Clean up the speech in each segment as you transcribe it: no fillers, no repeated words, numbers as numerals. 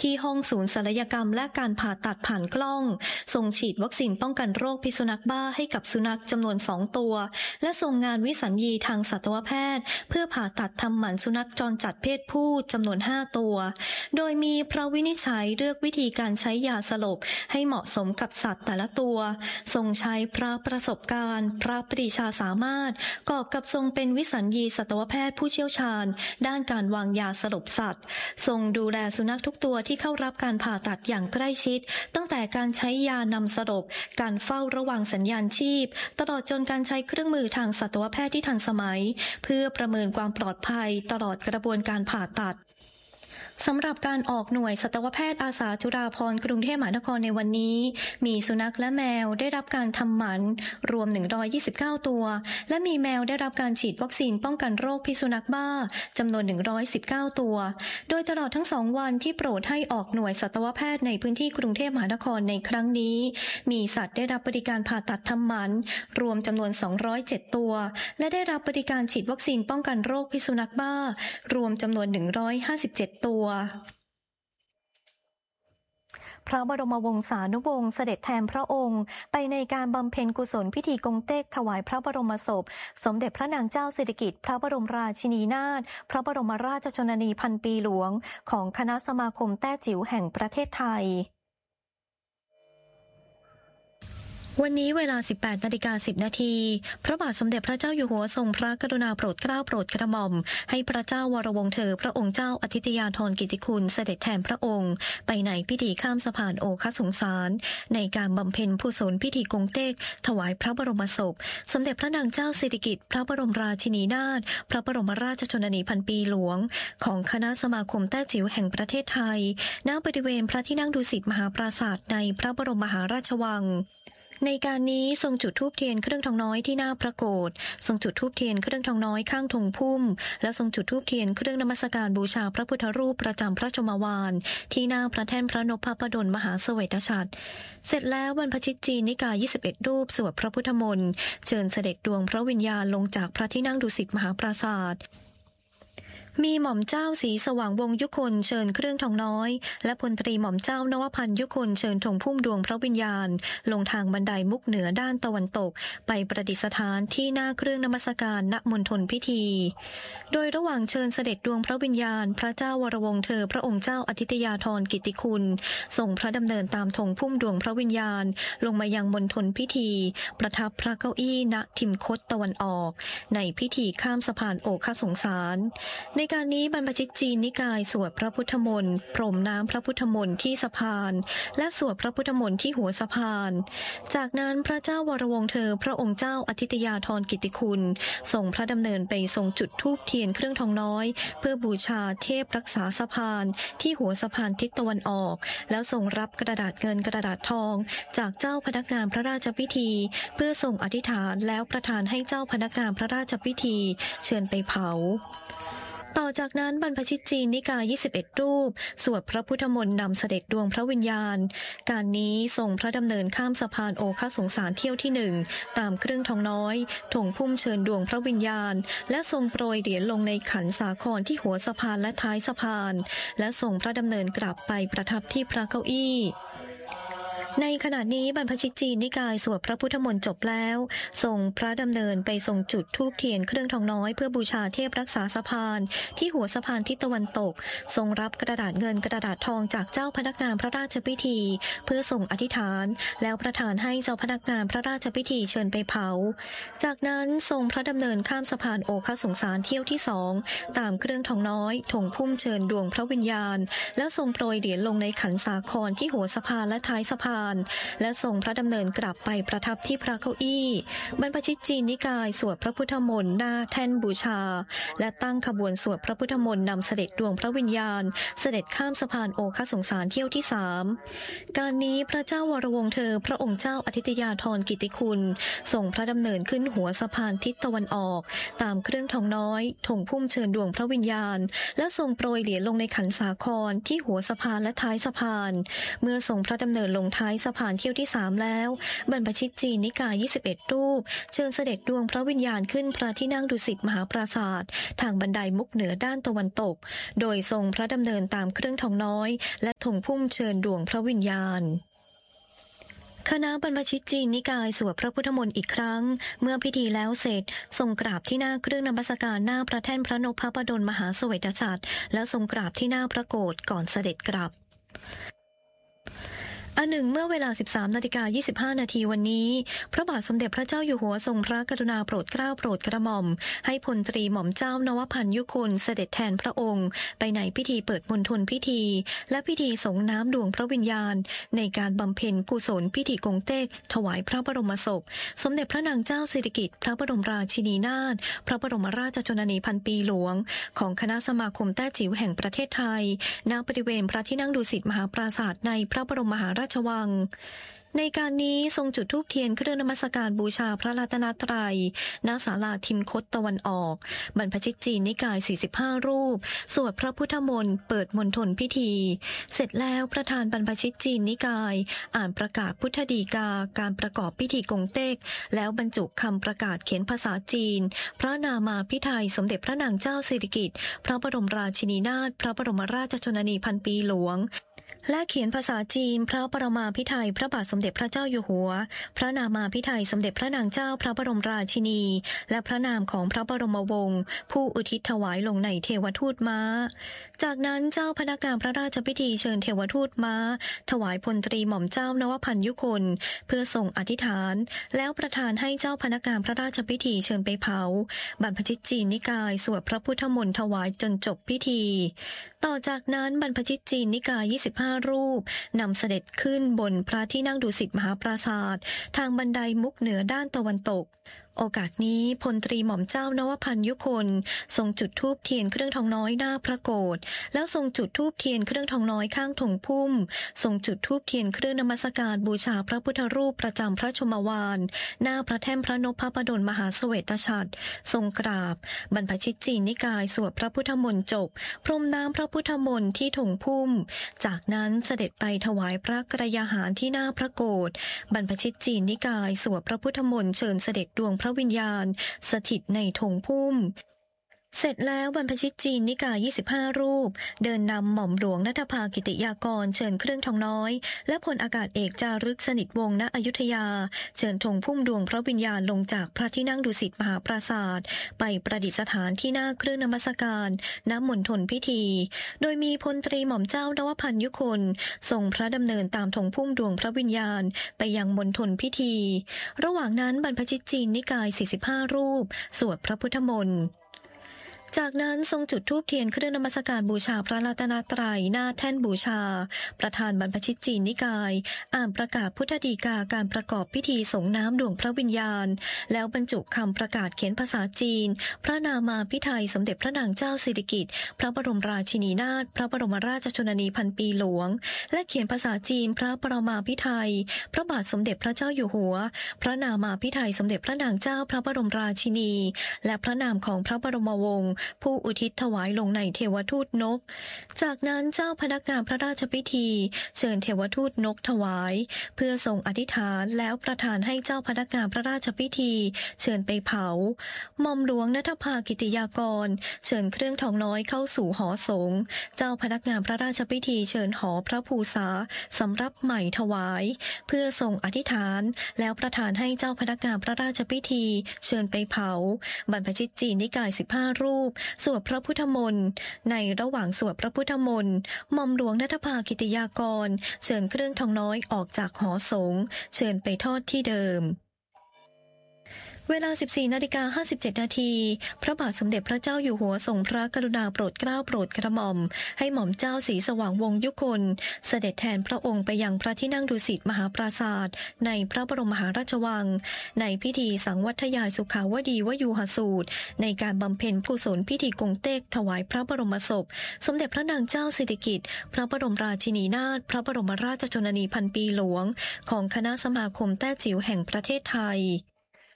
ที่ห้องศูนย์ศัลยกรรมและการผ่าตัดผ่านกล้องทรงฉีดวัคซีนป้องกันโรคพิษสุนัขบ้าให้กับสุนัขจำนวน2ตัวและทรงงานวิสัญญีทางสัตวแพทย์เพื่อผ่าตัดทำหมันสุนัขจรจัดเพศผู้จำนวน5ตัวโดยมีพระวินิจฉัยเลือกวิธีการใช้ยาสลบให้เหมาะสมกับสัตว์แต่ละตัวทรงใช้พระประสบการณ์พระปรีชาสามารถกอบกับทรงเป็นวิสัญญีสัตวแพทย์ผู้เชี่ยวชาญด้านการวางยาสลบสัตว์ทรงดูแลสุนัขทุกตัวที่เข้ารับการผ่าตัดอย่างใกล้ชิดตั้งแต่การใช้ยานำสลบการเฝ้าระวังสัญญาณชีพตลอดจนการใช้เครื่องมือทางสัตวแพทย์ที่ทันสมัยเพื่อประเมินความปลอดภัยตลอดกระบวนการผ่าตัดสำหรับการออกหน่วยสัตวแพทย์อาสาจุฬาภรณ์กรุงเทพมหานครในวันนี้มีสุนัขและแมวได้รับการทำหมันรวม129ตัวและมีแมวได้รับการฉีดวัคซีนป้องกันโรคพิษสุนัขบ้าจำนวน119ตัวโดยตลอดทั้ง2วันที่โปรดให้ออกหน่วยสัตวแพทย์ในพื้นที่กรุงเทพมหานครในครั้งนี้มีสัตว์ได้รับบริการผ่าตัดทำหมันรวมจำนวน207ตัวและได้รับบริการฉีดวัคซีนป้องกันโรคพิษสุนัขบ้ารวมจำนวน157ตัวพระบรมวงศานุวงศ์เสด็จแทนพระองค์ไปในการบำเพ็ญกุศลพิธีกงเต็กถวายพระบรมศพสมเด็จพระนางเจ้าสิริกิติ์พระบรมราชินีนาถพระบรมราชชนนีพันปีหลวงของคณะสมาคมแต้จิ๋วแห่งประเทศไทยวันนี้เวลา 18:10 นาทีพระบาทสมเด็จพระเจ้าอยู่หัวทรงพระกรุณาโปรดเกล้าโปรดกระหม่อมให้พระเจ้าวรวงศ์เธอพระองค์เจ้าอธิตยาธรกิติคุณเสด็จแทนพระองค์ไปในพิธีข้ามสะพานโอคสงสารในการบำเพ็ญกุศลพิธีกงเต็กถวายพระบรมศพสมเด็จพระนางเจ้าสิริกิติ์พระบรมราชินีนาถพระบรมราชชนนีพันปีหลวงของคณะสมาคมแต้จิ๋วแห่งประเทศไทยณบริเวณพระที่นั่งดุสิตมหาปราสาทในพระบรมมหาราชวังในการนี้ทรงจุดธูปเทียนเครื่องทองน้อยที่หน้าพระโกฐทรงจุดธูปเทียนเครื่องทองน้อยข้างธงพุ่มและทรงจุดธูปเทียนเครื่องนมัสการบูชาพระพุทธรูปประจำพระชมวาลที่หน้าพระแท่นพระนพพดลมหาเสวตฉัตรเสร็จแล้วบรรพชิตจีนนิกาย21รูปสวดพระพุทธมนต์เชิญเสด็จดวงพระวิญญาณลงจากพระที่นั่งดุสิตมหาปราสาทมีหม่อมเจ้าศรีสว่างวงศ์ยุคนเชิญเครื่องทองน้อยและพลตรีหม่อมเจ้านวพันธ์ยุคนเชิญธงพุ่มดวงพระวิญญาณลงทางบันไดมุกเหนือด้านตะวันตกไปประดิษฐานที่หน้าเครื่องนมัสการณมณฑลพิธีโดยระหว่างเชิญเสด็จดวงพระวิญญาณพระเจ้าวรวงศ์เธอพระองค์เจ้าอธิตยาธรกิติคุณทรงพระดำเนินตามธงพุ่มดวงพระวิญญาณลงมายังมณฑลพิธีประทับพระเก้าอี้ณทิมคตตะวันออกในพิธีข้ามสะพานโอคสงสารในการนี้บรรพชิตจีนนิกายสวดพระพุทธมนต์พรมน้ำพระพุทธมนต์ที่สะพานและสวดพระพุทธมนต์ที่หัวสะพานจากนั้นพระเจ้าวรวงศ์เธอพระองค์เจ้าอธิตยาธรกิติคุณทรงพระดำเนินไปทรงจุดธูปเทียนเครื่องทองน้อยเพื่อบูชาเทพรักษาสะพานที่หัวสะพานทิศตะวันออกแล้วทรงรับกระดาษเงินกระดาษทองจากเจ้าพนักงานพระราชพิธีเพื่อทรงอธิษฐานแล้วประทานให้เจ้าพนักงานพระราชพิธีเชิญไปเผาต่อจากนั้นบรรพชิตจีนนิกาย21รูปสวดพระพุทธมนต์นำเสด็จดวงพระวิญญาณการนี้ทรงพระดำเนินข้ามสะพานโอคสงสารเที่ยวที่1ตามเครื่องทองน้อยธงพุ่มเชิญดวงพระวิญญาณและทรงโปรยเหรียญลงในขันสาครที่หัวสะพานและท้ายสะพานและทรงพระดำเนินกลับไปประทับที่พระเก้าอี้ในขณะนี้บรรพชิตจีนนิกายสวดพระพุทธมนต์จบแล้วทรงพระดำเนินไปทรงจุดธูปเทียนเครื่องทองน้อยเพื่อบูชาเทพรักษาสะพานที่หัวสะพานทิศตะวันตกทรงรับกระดาษเงินกระดาษทองจากเจ้าพนักงานพระราชพิธีเพื่อส่งอธิษฐานแล้วประทานให้เจ้าพนักงานพระราชพิธีเชิญไปเผาจากนั้นทรงพระดำเนินข้ามสะพานโอคสงสารเที่ยวที่2ตามเครื่องทองน้อยธงพุ่มเชิญดวงพระวิญญาณแล้วทรงโปรยเหรียญลงในขันสาครที่หัวสะพานและท้ายสะพานและทรงพระดำเนินกลับไปประทับที่พระเก้าอี้บรรพชิตจีนนิกายสวดพระพุทธมนต์หน้าแท่นบูชาและตั้งขบวนสวดพระพุทธมนต์นำเสด็จดวงพระวิญญาณเสด็จข้ามสะพานโอคสงสารเที่ยวที่3การนี้พระเจ้าวรวงศ์เธอพระองค์เจ้าอธิตยาธรกิติคุณทรงพระดำเนินขึ้นหัวสะพานทิศตะวันออกตามเครื่องทองน้อยธงพุ่มเชิญดวงพระวิญญาณและทรงโปรยเหรียญลงในขันสาครที่หัวสะพานและท้ายสะพานเมื่อทรงพระดำเนินลงท้ายสะพานเที่ยวที่3แล้วบรรพชิตจีนนิกาย21รูปเชิญเสด็จดวงพระวิญญาณขึ้นพระที่นั่งดุสิตมหาปราสาททางบันไดมุกเหนือด้านตะวันตกโดยทรงพระดำเนินตามเครื่องทองน้อยและธงพุ่มเชิญดวงพระวิญญาณคณะบรรพชิตจีนนิกายสวดพระพุทธมนต์อีกครั้งเมื่อพิธีแล้วเสร็จทรงกราบที่หน้าเครื่องนมัสการหน้าพระแท่นพระนพดลมหาเสวตฉัตรและทรงกราบที่หน้าพระโกฐก่อนเสด็จกลับอันหนึ่งเมื่อเวลา 13:25 นาทีวันนี้พระบาทสมเด็จพระเจ้าอยู่หัวทรงพระกรุณาโปรดเกล้าโปรดกระหม่อมให้พลตรีหม่อมเจ้านวพันธ์ยุคนเสด็จแทนพระองค์ไปในพิธีเปิดมณฑลพิธีและพิธีส่งน้ำดวงพระวิญญาณในการบำเพ็ญกุศลพิธีกงเต็กถวายพระบรมศพสมเด็จพระนางเจ้าสิริกิติ์พระบรมราชินีนาถพระบรมราชชนนีพันปีหลวงของคณะสมาคมแต้จิ๋วแห่งประเทศไทยณบริเวณพระที่นั่งดุสิตมหาปราสาทในพระบรมมหาราชวังในการนี้ทรงจุดธูปเทียนเครื่องนมัสการบูชาพระรัตนตรัยณศาลาทิมคตตะวันออกบรรพชิตจีนนิกาย45รูปสวดพระพุทธมนต์เปิดมณฑลพิธีเสร็จแล้วประธานบรรพชิตจีนนิกายอ่านประกาศพุทธฎีกาการประกอบพิธีกงเต็กแล้วบรรจุคำประกาศเขียนภาษาจีนพระนามาภิไธยสมเด็จพระนางเจ้าสิริกิติ์พระบรมราชินีนาถพระบรมราชชนนีพันปีหลวงและเขียนภาษาจีนพระปรมาภิไธยพระบาทสมเด็จพระเจ้าอยู่หัวพระนามาภิไธยสมเด็จพระนางเจ้าพระบรมราชินีและพระนามของพระบรมวงศ์ผู้อุทิศถวายลงในเทวทูตม้าจากนั้นเจ้าพนักงานพระราชพิธีเชิญเทวทูตม้าถวายพลตรีหม่อมเจ้านวพันธ์ยุคนเพื่อทรงอธิษฐานแล้วประทานให้เจ้าพนักงานพระราชพิธีเชิญไปเผาบรรพชิตจีนนิกายสวดพระพุทธมนต์ถวายจนจบพิธีต่อจากนั้นบรรพชิตจีนนิกาย25รูปนำเสด็จขึ้นบนพระที่นั่งดุสิตมหาปราสาททางบันไดมุกเหนือด้านตะวันตกโอกาสนี้พลตรีหม่อมเจ้านวพันธ์ยุคนทรงจุดธูปเทียนเครื่องทองน้อยหน้าพระโกฐแล้วทรงจุดธูปเทียนเครื่องทองน้อยข้างธงพุ่มทรงจุดธูปเทียนเครื่องนมัสการบูชาพระพุทธรูปประจำพระชมวาลหน้าพระแท่นพระนพดลมหาเสวตฉัตรทรงกราบบรรพชิตจีนนิกายสวดพระพุทธมนต์จบพรมน้ำพระพุทธมนต์ที่ธงพุ่มจากนั้นเสด็จไปถวายพระกรยาหารที่หน้าพระโกฐบรรพชิตจีนนิกายสวดพระพุทธมนต์เชิญเสด็จดวงพระวิญญาณสถิตในธงพุ่มเสร็จแล้วบรรพชิตจีนนิกาย25รูปเดินนำหม่อมหลวงณัฐภากิติยากรเชิญเครื่องทองน้อยและพลอากาศเอกจารึกสนิทวงศ์ณอยุธยาเชิญธงพุ่มดวงพระวิญญาณลงจากพระที่นั่งดุสิตมหาปราสาทไปประดิษฐานที่หน้าเครื่องนมัสการณมณฑลพิธีโดยมีพลตรีหม่อมเจ้านวพันธ์ยุคนทรงพระดำเนินตามธงพุ่มดวงพระวิญญาณไปยังมณฑลพิธีระหว่างนั้นบรรพชิตจีนนิกาย45รูปสวดพระพุทธมนต์จากนั้นทรงจุดธูปเทียนเครื่องนมัสการบูชาพระรัตนตรัยหน้าแท่นบูชาประธานบรรพชิตจีนนิกายอ่านประกาศพุทธฎีกาการประกอบพิธีส่งน้ำดวงพระวิญญาณแล้วบรรจุคำประกาศเขียนภาษาจีนพระนามาภิไธยสมเด็จพระนางเจ้าสิริกิติ์พระบรมราชินีนาถพระบรมราชชนนีพันปีหลวงและเขียนภาษาจีนพระปรมาภิไธยพระบาทสมเด็จพระเจ้าอยู่หัวพระนามาภิไธยสมเด็จพระนางเจ้าพระบรมราชินีและพระนามของพระบรมวงศ์ผู้อุทิศถวายลงในเทวทูตนกจากนั้นเจ้าพนักงานพระราชพิธีเชิญเทวทูตนกถวายเพื่อทรงอธิษฐานแล้วประทานให้เจ้าพนักงานพระราชพิธีเชิญไปเผาหม่อมหลวงณัฐภากิติยากรเชิญเครื่องทองน้อยเข้าสู่หอสงฆ์เจ้าพนักงานพระราชพิธีเชิญหอพระภูษาสำรับใหม่ถวายเพื่อทรงอธิษฐานแล้วประทานให้เจ้าพนักงานพระราชพิธีเชิญไปเผาบรรพชิตจีนนิกาย15รูปสวดพระพุทธมนต์ในระหว่างสวดพระพุทธมนต์หม่อมหลวงณัฐภากิติยากรเชิญเครื่องทองน้อยออกจากหอสงฆ์เชิญไปทอดที่เดิมเวลา 14:57 นาทีพระบาทสมเด็จพระเจ้าอยู่หัวทรงพระกรุณาโปรดเกล้าโปรดกระหม่อมให้หม่อมเจ้าศรีสว่างวงศ์ยุคนเสด็จแทนพระองค์ไปยังพระที่นั่งดุสิตมหาปราสาทในพระบรมมหาราชวังในพิธีสังวัทยายสุขาวดีวยูหสูตรในการบำเพ็ญกุศลพิธีกงเต็กถวายพระบรมศพสมเด็จพระนางเจ้าสิริกิติ์พระบรมราชินีนาถพระบรมราชชนนีพันปีหลวงของคณะสมาคมแต้จิ๋วแห่งประเทศไทย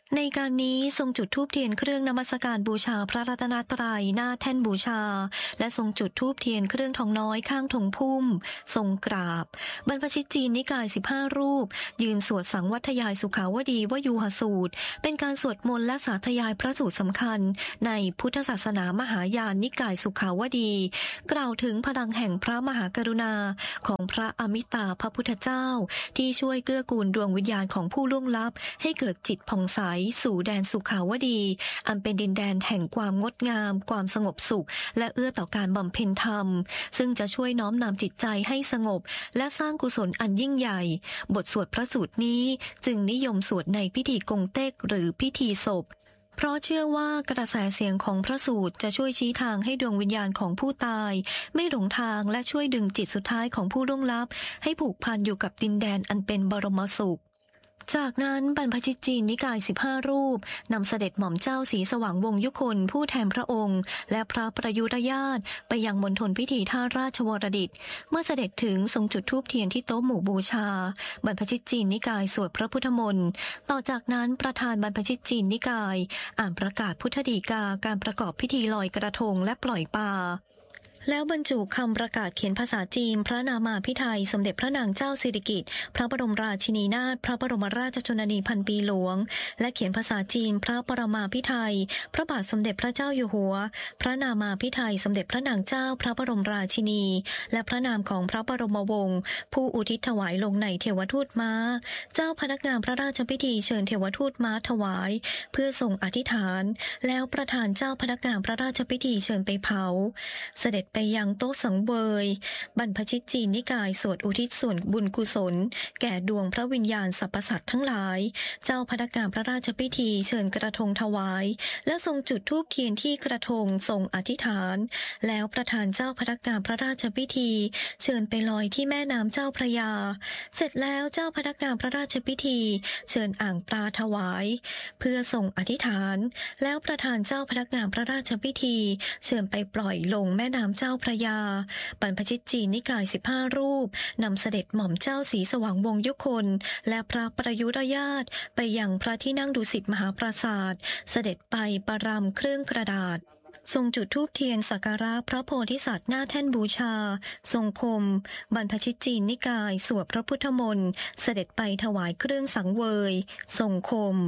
ในการนี้ทรงจุดธูปเทียนเครื่องนมัสการบูชาพระรัตนตรัยหน้าแท่นบูชาและทรงจุดธูปเทียนเครื่องทองน้อยข้างธงพุ่มทรงกราบบรรพชิตจีนนิกาย15รูปยืนสวดสังวัทยายสุขาวดีวยูหสูตรเป็นการสวดมนต์และสาธยายพระสูตรสำคัญในพุทธศาสนามหายานนิกายสุขาวดีกล่าวถึงพลังแห่งพระมหากรุณาของพระอมิตาพระพุทธเจ้าที่ช่วยเกื้อกูลดวงวิญญาณของผู้ล่วงลับให้เกิดจิตผ่องใสสู่แดนสุขาวดีอันเป็นดินแดนแห่งความงดงามความสงบสุขและเอื้อต่อการบำเพ็ญธรรมซึ่งจะช่วยน้อมนำจิตใจให้สงบและสร้างกุศลอันยิ่งใหญ่บทสวดพระสูตรนี้จึงนิยมสวดในพิธีกงเต็กหรือพิธีศพเพราะเชื่อว่ากระแสเสียงของพระสูตรจะช่วยชี้ทางให้ดวงวิญญาณของผู้ตายไม่หลงทางและช่วยดึงจิตสุดท้ายของผู้ล่วงลับให้ผูกพันอยู่กับดินแดนอันเป็นบรมสุขจากนั้นบรรพชิตจีนนิกาย15รูปนำเสด็จหม่อมเจ้าศรีสว่างวงศ์ยุคนผู้แทนพระองค์และพระประยุรญาติไปยังมณฑลพิธีท่าราชวรดิตเมื่อเสด็จถึงทรงจุดธูปเทียนที่โต๊ะหมู่บูชาบรรพชิตจีนนิกายสวดพระพุทธมนต์ต่อจากนั้นประธานบรรพชิตจีนนิกายอ่านประกาศพุทธฎีกาการประกอบพิธีลอยกระทงและปล่อยปลาแล้วบรรจุคำประกาศเขียนภาษาจีนพระนามาภิไธยสมเด็จพระนางเจ้าสิริกิติ์พระบรมราชินีนาถพระบรมราชชนนีพันปีหลวงและเขียนภาษาจีนพระปรมาภิไธยพระบาทสมเด็จพระเจ้าอยู่หัวพระนามาภิไธยสมเด็จพระนางเจ้าพระบรมราชินีและพระนามของพระบรมวงศ์ผู้อุทิศถวายลงในเทวทูตม้าเจ้าพนักงานพระราชพิธีเชิญเทวทูตม้าถวายเพื่อทรงอธิษฐานแล้วประธานเจ้าพนักงานพระราชพิธีเชิญไปเผาเสด็จไปยังโต๊ะสังเวยบรรพชิตจีนนิกายสวดอุทิศส่วนบุญกุศลแก่ดวงพระวิญญาณสรรพสัตว์ทั้งหลายเจ้าพนักงานพระราชพิธีเชิญกระทงถวายและทรงจุดธูปเทียนที่กระทงทรงอธิษฐานแล้วประธานเจ้าพนักงานพระราชพิธีเชิญไปลอยที่แม่น้ำเจ้าพระยาเสร็จแล้วเจ้าพนักงานพระราชพิธีเชิญอ่างปลาถวายเพื่อทรงอธิษฐานแล้วประธานเจ้าพนักงานพระราชพิธีเชิญไปปล่อยลงแม่น้ำเจ้าพระยาบรรพชิตจีนนิกาย15รูปนำเสด็จหม่อมเจ้าศรีสว่างวงศ์ยุคนและพระประยุรญาติไปยังพระที่นั่งดุสิตมหาปราสาทเสด็จไปประรำเครื่องกระดาษทรงจุดธูปเทียนสักการะพระโพธิสัตว์หน้าแท่นบูชาทรงคมบรรพชิตจีนนิกายสวดพระพุทธมนต์เสด็จไปถวายเครื่องสังเวยทรงคม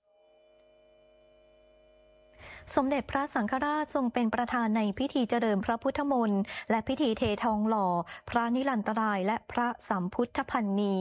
สมเด็จพระสังฆราชทรงเป็นประธานในพิธีเจริญพระพุทธมนต์และพิธีเททองหล่อพระนิรันตรายและพระสัมพุทธพันนี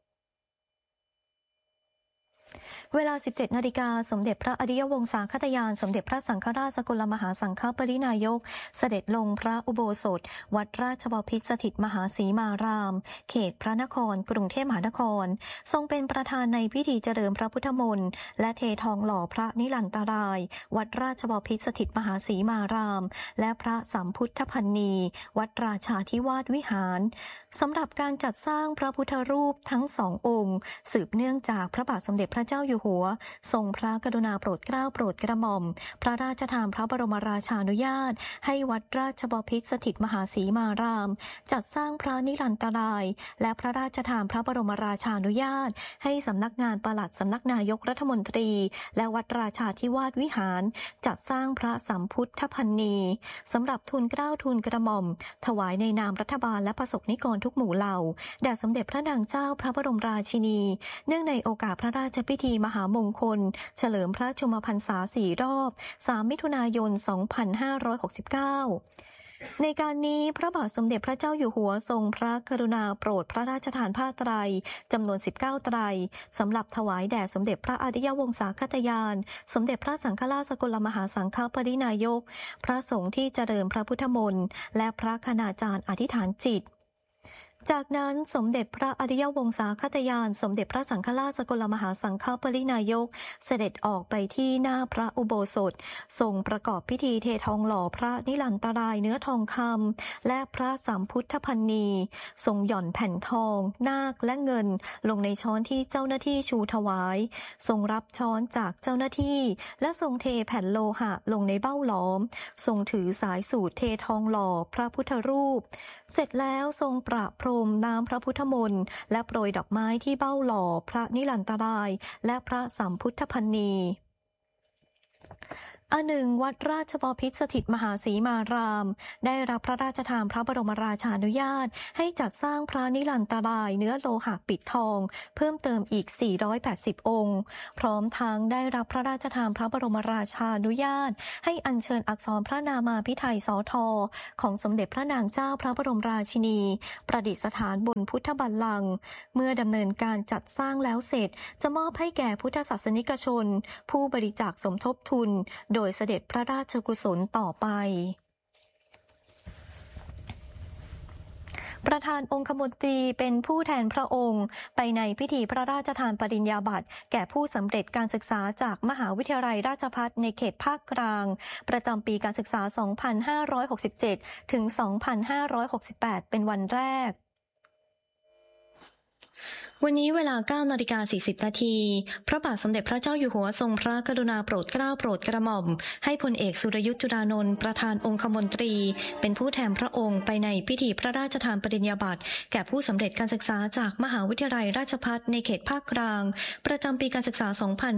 เวลา 17 นาฬิกาสมเด็จพระอริยวงศาคตยานสมเด็จพระสังฆราชสกลมหาสังฆปรินายกเสด็จลงพระอุโบสถวัดราชบพิตรสถิตมหาสีมารามเขตพระนครกรุงเทพมหานครทรงเป็นประธานในพิธีเจริญพระพุทธมนต์และเททองหล่อพระนิรันตรายวัดราชบพิตรสถิตมหาสีมารามและพระสัมพุทธพันนีวัดราชาธิวาสวิหารสำหรับการจัดสร้างพระพุทธรูปทั้งสององค์สืบเนื่องจากพระบาทสมเด็จพระเจ้าอยู่หัวทรงพระกรุณาโปรดเกล้าโปรดกระหม่อมพระราชทานพระบรมราชานุญาตให้วัดราชบพิตรสถิตมหาสีมารามจัดสร้างพระนิรันตรายและพระราชทานพระบรมราชานุญาตให้สำนักงานปลัดสำนักนายกรัฐมนตรีและวัดราชาธิวาสวิหารจัดสร้างพระสัมพุทธพันนีสำหรับทูลเกล้าทูลกระหม่อมถวายในนามรัฐบาลและประสบนิกรทุกหมู่เหล่าแด่สมเด็จพระนางเจ้าพระบรมราชินีเนื่องในโอกาสพระราชพิธีมหามงคลเฉลิมพระชนมพรรษา4รอบ3มิถุนายน2569ในการนี้พระบาทสมเด็จพระเจ้าอยู่หัวทรงพระกรุณาโปรดพระราชทานผ้าไตรจำนวน19ไตรสำหรับถวายแด่สมเด็จพระอริยวงศาคตยานสมเด็จพระสังฆราชสกลมหาสังฆปรินายกพระสงฆ์ที่เจริญพระพุทธมนต์และพระคณาจารย์อธิษฐานจิตจากนั้นสมเด็จพระอริยวงศาคตยานสมเด็จพระสังฆราชสกลมหาสังฆปรินายกเสด็จออกไปที่หน้าพระอุโบสถทรงประกอบพิธีเททองหล่อพระนิรันตรายเนื้อทองคำและพระสัมพุทธพันนีทรงหย่อนแผ่นทองนาคและเงินลงในช้อนที่เจ้าหน้าที่ชูถวายทรงรับช้อนจากเจ้าหน้าที่และทรงเทแผ่นโลหะลงในเบ้าหลอมทรงถือสายสูตรเททองหล่อพระพุทธรูปเสร็จแล้วทรงประพรมมน้ำพระพุทธมนต์และโปรยดอกไม้ที่เบ้าหล่อพระนิรันตรายและพระสัมพุทธพรรณีอันหนึ่งวัดราชบพิตรสถิตมหาศรีมารามได้รับพระราชทานพระบรมราชานุญาตให้จัดสร้างพระนิรันตรายเนื้อโลหะปิดทองเพิ่มเติมอีก480องค์พร้อมทั้งได้รับพระราชทานพระบรมราชานุญาตให้อัญเชิญอักษรพระนามาภิไธยสทของสมเด็จพระนางเจ้าพระบรมราชินีประดิษฐานบนพุทธบัลลังก์เมื่อดำเนินการจัดสร้างแล้วเสร็จจะมอบให้แก่พุทธศาสนิกชนผู้บริจาคสมทบทุนโดยเสด็จพระราชกุศลต่อไปประธานองคมนตรีเป็นผู้แทนพระองค์ไปในพิธีพระราชทานปริญญาบัตรแก่ผู้สำเร็จการศึกษาจากมหาวิทยาลัยราชภัฏในเขตภาคกลางประจำปีการศึกษา 2567 ถึง 2568 เป็นวันแรกวันนี้เวลา 9:40 นาทีพระบาทสมเด็จพระเจ้าอยู่หัวทรงพระกรุณาโปรดเกล้าโปรดกระหม่อมให้พลเอกสุรยุทธจุฬานนท์ประธานองคมนตรีเป็นผู้แทนพระองค์ไปในพิธีพระราชทานปริญญาบัตรแก่ผู้สำเร็จการศึกษาจากมหาวิทยาลัยราชภัฏในเขตภาคกลางประจำปีการศึกษา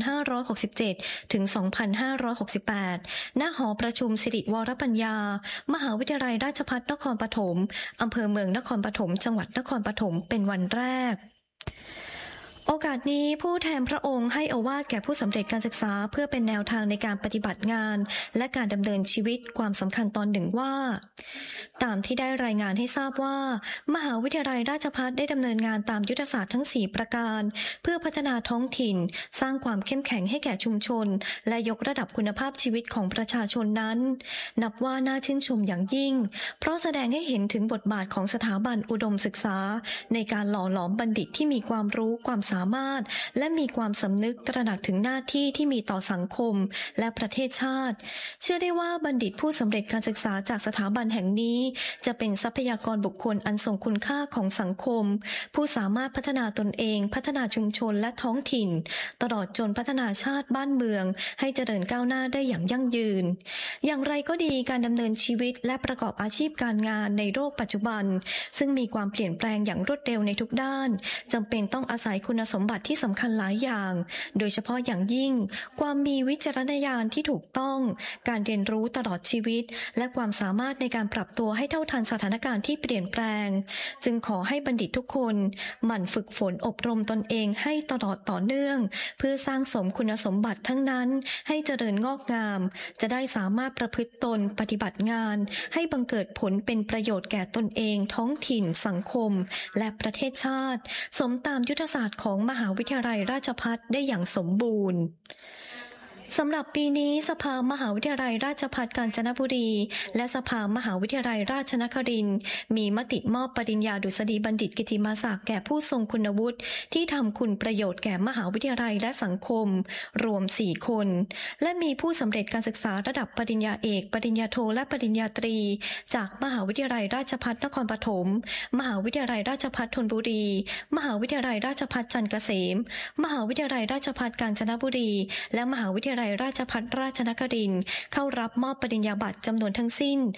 2567 ถึง 2568 ณ หอประชุมสิริวรปัญญามหาวิทยาลัยราชภัฏนครปฐมอำเภอเมืองนครปฐมจังหวัดนครปฐมเป็นวันแรกโอกาสนี้ผู้แทนพระองค์ให้โอวาทแก่ผู้สำเร็จการศึกษาเพื่อเป็นแนวทางในการปฏิบัติงานและการดำเนินชีวิตความสำคัญตอนหนึ่งว่าตามที่ได้รายงานให้ทราบว่ามหาวิทยาลัยราชภัฏได้ดำเนินงานตามยุทธศาสตร์ทั้ง4ประการเพื่อพัฒนาท้องถิ่นสร้างความเข้มแข็งให้แก่ชุมชนและยกระดับคุณภาพชีวิตของประชาชนนั้นนับว่าน่าชื่นชมอย่างยิ่งเพราะแสดงให้เห็นถึงบทบาทของสถาบันอุดมศึกษาในการหล่อหลอมบัณฑิตที่มีความรู้ความสามารถและมีความสำนึกตระหนักถึงหน้าที่ที่มีต่อสังคมและประเทศชาติเชื่อได้ว่าบัณฑิตผู้สำเร็จการศึกษาจากสถาบันแห่งนี้จะเป็นทรัพยากรบุคคลอันทรงคุณค่าของสังคมผู้สามารถพัฒนาตนเองพัฒนาชุมชนและท้องถิ่นตลอดจนพัฒนาชาติบ้านเมืองให้เจริญก้าวหน้าได้อย่างยั่งยืนอย่างไรก็ดีการดำเนินชีวิตและประกอบอาชีพการงานในโลกปัจจุบันซึ่งมีความเปลี่ยนแปลงอย่างรวดเร็วในทุกด้านจำเป็นต้องอาศัยคุณสมบัติที่สำคัญหลายอย่างโดยเฉพาะอย่างยิ่งความมีวิจารณญาณที่ถูกต้องการเรียนรู้ตลอดชีวิตและความสามารถในการปรับตัวให้เท่าทันสถานการณ์ที่เปลี่ยนแปลงจึงขอให้บัณฑิตทุกคนหมั่นฝึกฝนอบรมตนเองให้ตลอดต่อเนื่องเพื่อสร้างสมคุณสมบัติทั้งนั้นให้เจริญงอกงามจะได้สามารถประพฤติตนปฏิบัติงานให้บังเกิดผลเป็นประโยชน์แก่ตนเองท้องถิ่นสังคมและประเทศชาติสมตามยุทธศาสตร์ของมหาวิทยาลัยราชภัฏได้อย่างสมบูรณ์สำหรับปีนี้สภามหาวิทยาลัยราชภัฏกาญจนบุรีและสภามหาวิทยาลัยราชนครินทร์มีมติมอบปริญญาดุษฎีบัณฑิตกิตติมศักดิ์แก่ผู้ทรงคุณวุฒิที่ทำคุณประโยชน์แก่มหาวิทยาลัยและสังคมรวม4คนและมีผู้สำเร็จการศึกษาระดับปริญญาเอกปริญญาโทและปริญญาตรีจากมหาวิทยาลัยราชภัฏนครปฐมมหาวิทยาลัยราชภัฏธนบุรีมหาวิทยาลัยราชภัฏจันทร์เกษมมหาวิทยาลัยราชภัฏกาญจนบุรีและมหาวิทยาลัยราชภัฏราชนครินทร์เข้ารับมอบปริญญาบัตรจำนวนทั้งสิ้น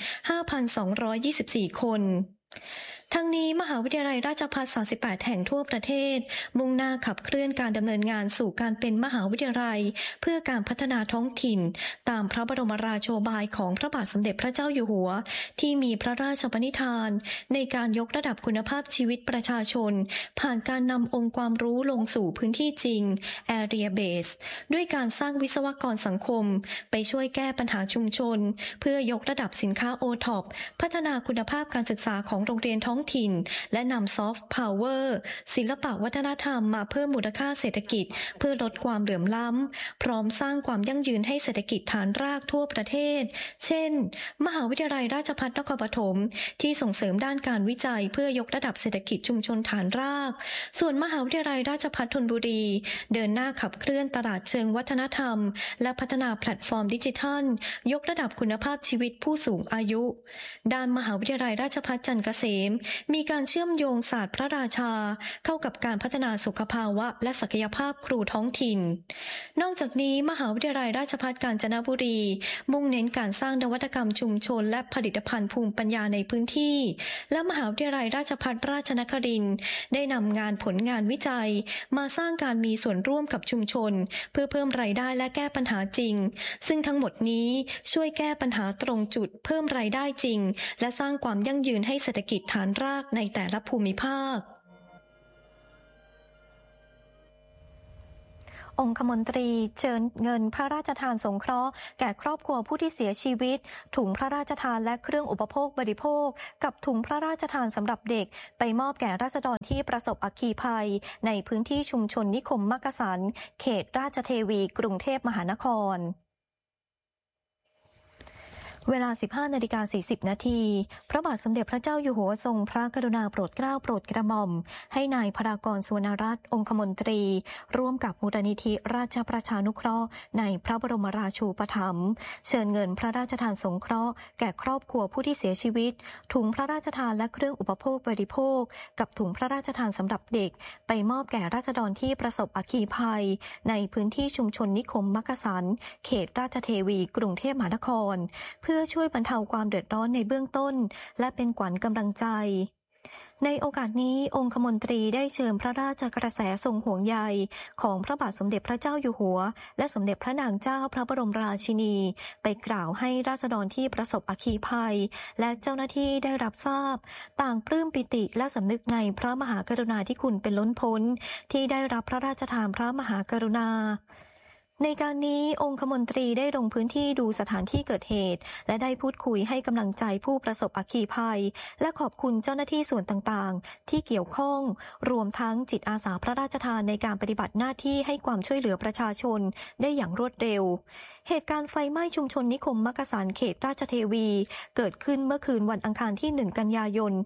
5,224 คนทั้งนี้มหาวิทยาลัยราชภัฏ38แห่งทั่วประเทศมุ่งหน้าขับเคลื่อนการดำเนินงานสู่การเป็นมหาวิทยาลัยเพื่อการพัฒนาท้องถิ่นตามพระบรมราโชบายของพระบาทสมเด็จพระเจ้าอยู่หัวที่มีพระราชปณิธานในการยกระดับคุณภาพชีวิตประชาชนผ่านการนำองค์ความรู้ลงสู่พื้นที่จริง Area Base ด้วยการสร้างวิศวกรสังคมไปช่วยแก้ปัญหาชุมชนเพื่อยกระดับสินค้า OTOP พัฒนาคุณภาพการศึกษาของโรงเรียนท้องถิ่นและนำซอฟต์พาวเวอร์ศิลปะวัฒนธรรมมาเพิ่มมูลค่าเศรษฐกิจเพื่อลดความเหลื่อมล้ำพร้อมสร้างความยั่งยืนให้เศรษฐกิจฐานรากทั่วประเทศเช่นมหาวิทยาลัยราชภัฏนครปฐมที่ส่งเสริมด้านการวิจัยเพื่อยกระดับเศรษฐกิจชุมชนฐานรากส่วนมหาวิทยาลัยราชภัฏธนบุรีเดินหน้าขับเคลื่อนตลาดเชิงวัฒนธรรมและพัฒนาแพลตฟอร์มดิจิทัลยกระดับคุณภาพชีวิตผู้สูงอายุด้านมหาวิทยาลัยราชภัฏจันทร์เกษมมีการเชื่อมโยงศาสตร์พระราชาเข้ากับการพัฒนาสุขภาวะและศักยภาพครูท้องถิ่นนอกจากนี้มหาวิทยาลัยราชภัฏกาญจนบุรีมุ่งเน้นการสร้างนวัตกรรมชุมชนและผลิตภัณฑ์ภูมิปัญญาในพื้นที่และมหาวิทยาลัยราชภัฏราชนครินทร์ได้นำงานผลงานวิจัยมาสร้างการมีส่วนร่วมกับชุมชนเพื่อเพิ่มรายได้และแก้ปัญหาจริงซึ่งทั้งหมดนี้ช่วยแก้ปัญหาตรงจุดเพิ่มรายได้จริงและสร้างความยั่งยืนให้เศรษฐกิจฐานรากในแต่ละภูมิภาคองคมนตรีเชิญเงินพระราชทานสงเคราะห์แก่ครอบครัวผู้ที่เสียชีวิตถุงพระราชทานและเครื่องอุปโภคบริโภคกับถุงพระราชทานสำหรับเด็กไปมอบแก่ราษฎรที่ประสบอัคคีภัยในพื้นที่ชุมชนนิคมมักกะสันเขตราชเทวีกรุงเทพมหานครเวลา 15:40 นาทีพระบาทสมเด็จพระเจ้าอยู่หัวทรงพระกรุณาโปรดเกล้าโปรดกระหม่อมให้นายพรากร สุวรรณรัตน์องคมนตรีร่วมกับมูลนิธิราชประชานุเคราะห์ในพระบรมราชูปถัมภ์เชิญเงินพระราชทานสงเคราะห์แก่ครอบครัวผู้ที่เสียชีวิตถุงพระราชทานและเครื่องอุปโภคบริโภคกับถุงพระราชทานสำหรับเด็กไปมอบแก่ราษฎรที่ประสบอัคคีภัยในพื้นที่ชุมชนนิคมมักกะสันเขตราชเทวีกรุงเทพมหานครเพื่อช่วยบรรเทาความเดือดร้อนในเบื้องต้นและเป็นขวัญกำลังใจในโอกาสนี้องคมนตรีได้เชิญพระราชกระแสทรงห่วงใยของพระบาทสมเด็จพระเจ้าอยู่หัวและสมเด็จพระนางเจ้าพระบรมราชินีไปกล่าวให้ราษฎรที่ประสบอัคคีภัยและเจ้าหน้าที่ได้รับทราบต่างปลื้มปิติและสำนึกในพระมหากรุณาธิคุณเป็นล้นพ้นที่ได้รับพระราชทานพระมหากรุณาในการนี้องคมนตรีได้ลงพื้นที่ดูสถานที่เกิดเหตุและได้พูดคุยให้กำลังใจผู้ประสบอัคคีภัยและขอบคุณเจ้าหน้าที่ส่วนต่างๆที่เกี่ยวข้องรวมทั้งจิตอาสาพระราชทานในการปฏิบัติหน้าที่ให้ความช่วยเหลือประชาชนได้อย่างรวดเร็วเหตุการณ์ไฟไหม้ชุมชนนิคมมักกะสันเขตราชเทวีเกิดขึ้นเมื่อคืนวันอังคารที่1กันยายน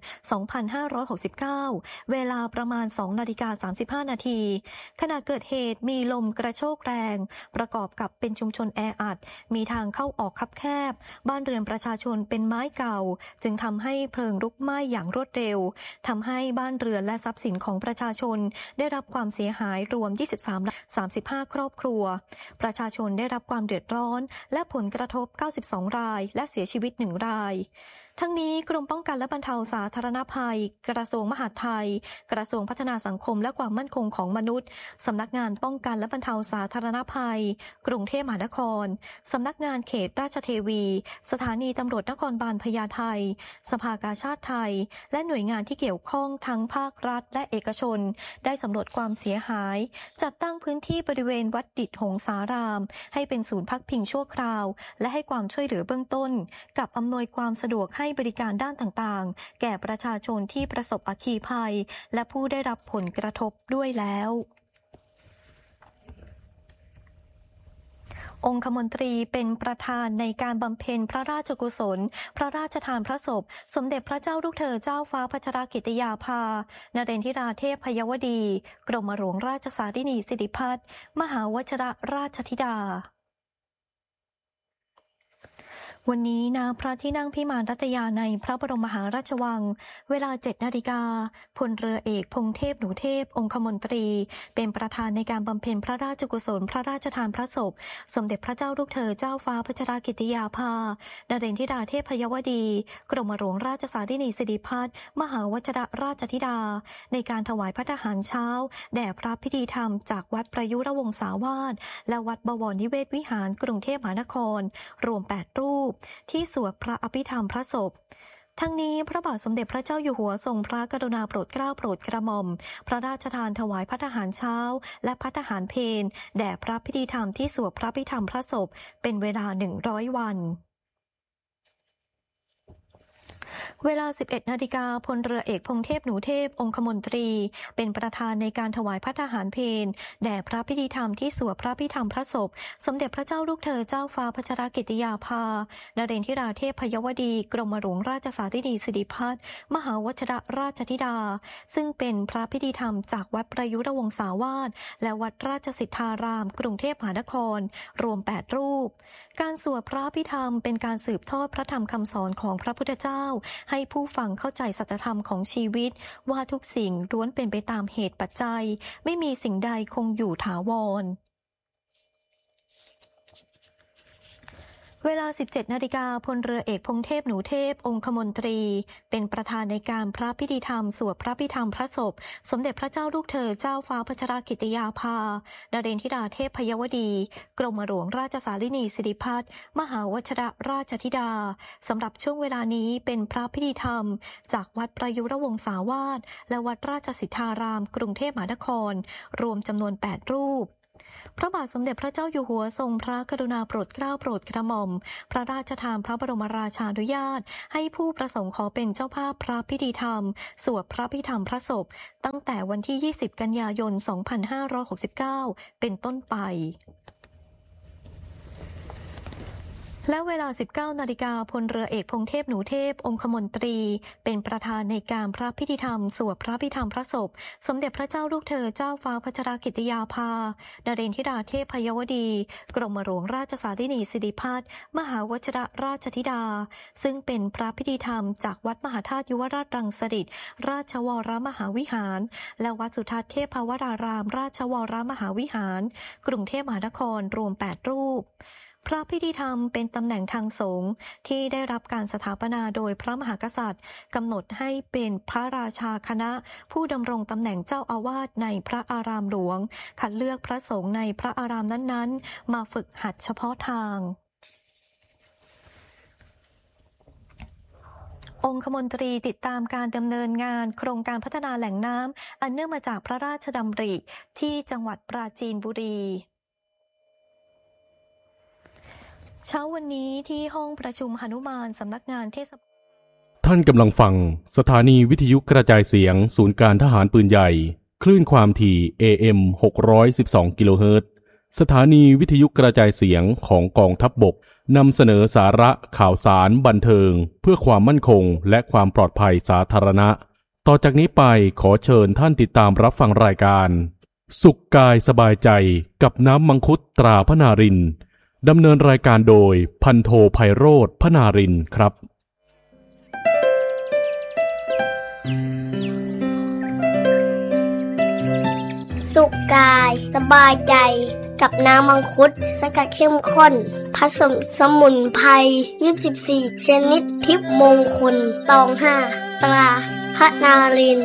2569เวลาประมาณ 2:35 นาทีขณะเกิดเหตุมีลมกระโชกแรงประกอบกับเป็นชุมชนแออัดมีทางเข้าออกคับแคบบ้านเรือนประชาชนเป็นไม้เก่าจึงทำให้เพลิงลุกไหม้อย่างรวดเร็วทำให้บ้านเรือนและทรัพย์สินของประชาชนได้รับความเสียหายรวม35ครอบครัวประชาชนได้รับความเดือดร้อนและผลกระทบ92รายและเสียชีวิต1รายทั้งนี้กรมป้องกันและบรรเทาสาธารณภัยกระทรวงมหาดไทยกระทรวงพัฒนาสังคมและความมั่นคงของมนุษย์สำนักงานป้องกันและบรรเทาสาธารณภัยกรุงเทพมหานครสำนักงานเขตราชเทวีสถานีตำรวจนครบาลพญาไทสภากาชาดไทยและหน่วยงานที่เกี่ยวข้องทั้งภาครัฐและเอกชนได้สำรวจความเสียหายจัดตั้งพื้นที่บริเวณวัดดิษฐ์หงสารามให้เป็นศูนย์พักพิงชั่วคราวและให้ความช่วยเหลือเบื้องต้นกับอำนวยความสะดวกให้บริการด้านต่างๆแก่ประชาชนที่ประสบอัคคีภัยและผู้ได้รับผลกระทบด้วยแล้วองคมนตรีเป็นประธานในการบำเพ็ญพระราชกุศลพระราชทานพระศพสมเด็จพระเจ้าลูกเธอเจ้าฟ้าพัชรกิติยาภานเรนทิราเทพพยวดีกรมหลวงราชสารินีสิริพัฒน์มหาวชิรราชธิดาวันนี้ณพระที่นั่งพิมานรัตยาในพระบรมมหาราชวังเวลา 7 นาฬิกาพลเรือเอกพงเทพหนูเทพองคมนตรีเป็นประธานในการบำเพ็ญพระราชกุศลพระราชทานพระศพสมเด็จพระเจ้าลูกเธอเจ้าฟ้าพัชรกิติยาภานเรนทิราเทพพยวดีกรมหลวงราชสารินีสิริพัฒน์มหาวชิรราชธิดาในการถวายภัตตาหารเช้าแด่พระพิธีธรรมจากวัดประยุรวงศาวาสและวัดบวรนิเวศวิหารกรุงเทพมหานครรวม8รูปที่สวดพระอภิธรรมพระศพทั้งนี้พระบาทสมเด็จพระเจ้าอยู่หัวทรงพระกรุณาโปรดเกล้าโปรดกระหม่อมพระราชทานถวายภัตตาหารเช้าและภัตตาหารเพลแด่พระพิธีธรรมที่สวดพระอภิธรรมพระศพเป็นเวลา100วันเวลา 11 นาฬิกาพลเรือเอกพงเทพหนูเทพองคมนตรีเป็นประธานในการถวายภัตตาหารเพลแด่พระพิธีธรรมที่สวดพระพิธรรมพระศพสมเด็จพระเจ้าลูกเธอเจ้าฟ้าพัชรกิติยาภานเรนทิราเทพพยวดีกรมหลวงราชสารินีสิริพัฒน์มหาวชิรราชธิดาซึ่งเป็นพระพิธีธรรมจากวัดประยุรวงศาวาสและวัดราชสิทธารามกรุงเทพมหานครรวม8รูปการสวดพระพิธรรมเป็นการสืบทอดพระธรรมคำสอนของพระพุทธเจ้าให้ผู้ฟังเข้าใจสัจธรรมของชีวิตว่าทุกสิ่งล้วนเป็นไปตามเหตุปัจจัยไม่มีสิ่งใดคงอยู่ถาวรเวลา 17 นาฬิกาพลเรือเอกพงษ์เทพหนูเทพองคมนตรีเป็นประธานในการพระพิธีธรรมสวดพระพิธรรมพระศพสมเด็จพระเจ้าลูกเธอเจ้าฟ้าพัชรกิติยาภานเรนธิดาเทพพยวดีกรมหลวงราชสารินีสิริพัฒน์มหาวชิรราชธิดาสำหรับช่วงเวลานี้เป็นพระพิธีธรรมจากวัดประยุรวงศาวาสและวัดราชสิทธารามกรุงเทพมหานครรวมจำนวน 8 รูปพระบาทสมเด็จพระเจ้าอยู่หัวทรงพระกรุณาโปรดเกล้าโปรดกระหม่อมพระราชทานพระบรมราชานุญาตให้ผู้ประสงค์ขอเป็นเจ้าภาพพระพิธีธรรมสวดพระพิธรรมพระศพตั้งแต่วันที่ 20 กันยายน 2569 เป็นต้นไปและเวลา 19 นาฬิกาพลเรือเอกพงษ์เทพหนูเทพองคมนตรีเป็นประธานในการพระพิธีธรรมสวดพระพิธรรมพระศพสมเด็จพระเจ้าลูกเธอเจ้าฟ้าพัชรกิติยาภานเรนธิดาเทพพยวดีกรมหลวงราชสารินีสิริพัฒน์มหาวชิรราชธิดาซึ่งเป็นพระพิธีธรรมจากวัดมหาธาตุยุวราชรังสฤษฎ์ราชวรมหาวิหารและวัดสุทัศน์เทพวรารามราชวรมหาวิหารกรุงเทพมหานครรวม 8 รูปพระพิธีธรรมเป็นตำแหน่งทางสงฆ์ที่ได้รับการสถาปนาโดยพระมหากษัตริย์กำหนดให้เป็นพระราชาคณะผู้ดำรงตำแหน่งเจ้าอาวาสในพระอารามหลวงคัดเลือกพระสงฆ์ในพระอารามนั้นๆมาฝึกหัดเฉพาะทางองคมนตรีติดตามการดำเนินงานโครงการพัฒนาแหล่งน้ำอันเนื่องมาจากพระราชดำริที่จังหวัดปราจีนบุรีเช้าวันนี้ที่ห้องประชุมหนุมานสำนักงานเทศบาลท่านกำลังฟังสถานีวิทยุกระจายเสียงศูนย์การทหารปืนใหญ่คลื่นความถี่ AM 612 กิโลเฮิรตซ์สถานีวิทยุกระจายเสียงของกองทัพบกนำเสนอสาระข่าวสารบันเทิงเพื่อความมั่นคงและความปลอดภัยสาธารณะต่อจากนี้ไปขอเชิญท่านติดตามรับฟังรายการสุขกายสบายใจกับน้ำมังคุดตราพนารินดำเนินรายการโดยพันโทไพโรจน์พนารินครับสุขกายสบายใจกับน้ำมังคุดสกัดเข้มข้นผสมสมุนไพร24ชนิดทิพย์มงคลตอง5ตราพนาริน